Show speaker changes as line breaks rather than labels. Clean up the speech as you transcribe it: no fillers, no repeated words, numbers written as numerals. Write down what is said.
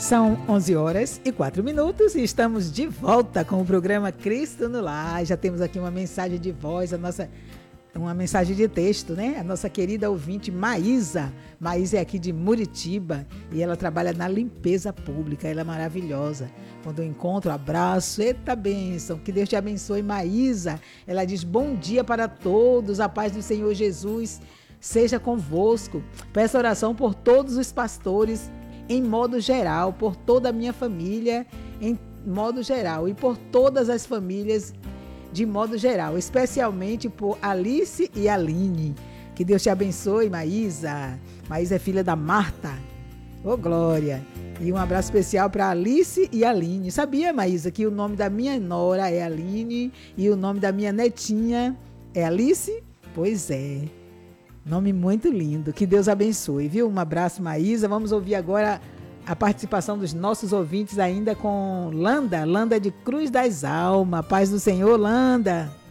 São 11 horas e 4 minutos e estamos de volta com o programa Cristo no Lar. Já temos aqui uma mensagem de voz, uma mensagem de texto, né? A nossa querida ouvinte Maísa. Maísa é aqui de Muritiba e ela trabalha na limpeza pública. Ela é maravilhosa. Quando eu encontro, abraço. Eita bênção. Que Deus te abençoe, Maísa. Ela diz: bom dia para todos. A paz do Senhor Jesus seja convosco. Peço oração por todos os pastores em modo geral, por toda a minha família em modo geral e por todas as famílias de modo geral, especialmente por Alice e Aline. Que Deus te abençoe, Maísa. Maísa é filha da Marta. Ô, glória! E um abraço especial para Alice e Aline. Sabia, Maísa, que o nome da minha nora é Aline e o nome da minha netinha é Alice? Pois é. Nome muito lindo. Que Deus abençoe, viu? Um abraço, Maísa. Vamos ouvir agora a participação dos nossos ouvintes ainda com Landa de Cruz das Almas. Paz do Senhor, Landa.